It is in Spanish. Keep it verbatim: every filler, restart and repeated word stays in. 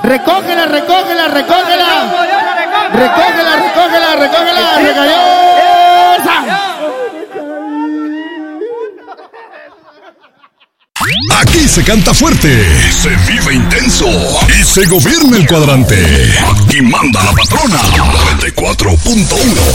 Recógela, recógela, recógela. Recógela, recógela, recógela. Recayó. Aquí se canta fuerte, se vive intenso y se gobierna el cuadrante. Aquí manda la patrona noventa y cuatro punto uno.